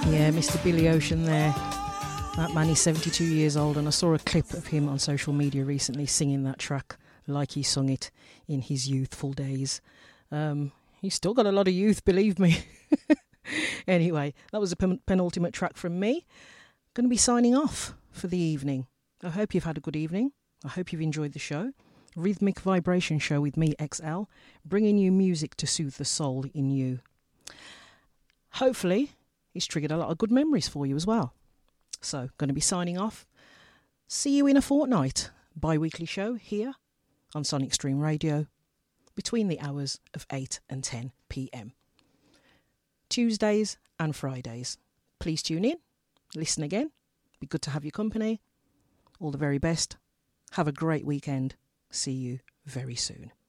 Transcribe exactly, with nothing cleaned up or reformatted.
Yeah, Mister Billy Ocean there. That man is seventy-two years old, and I saw a clip of him on social media recently singing that track like he sung it in his youthful days. Um, he's still got a lot of youth, believe me. Anyway, that was a pen- penultimate track from me. Going to be signing off for the evening. I hope you've had a good evening. I hope you've enjoyed the show. Rhythmic Vibration Show with me, X L, bringing you music to soothe the soul in you. Hopefully, it's triggered a lot of good memories for you as well. So, going to be signing off. See you in a fortnight. Bi-weekly show here on Sonic Stream Radio between the hours of eight and ten p.m. Tuesdays and Fridays. Please tune in. Listen again. Be good to have your company. All the very best. Have a great weekend. See you very soon.